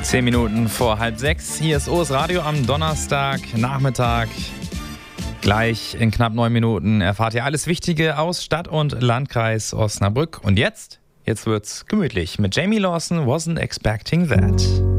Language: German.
10 Minuten vor 5:30. Hier ist OS Radio am Donnerstagnachmittag. Gleich in knapp 9 Minuten erfahrt ihr alles Wichtige aus Stadt und Landkreis Osnabrück. Und jetzt wird's gemütlich mit Jamie Lawson, Wasn't Expecting That.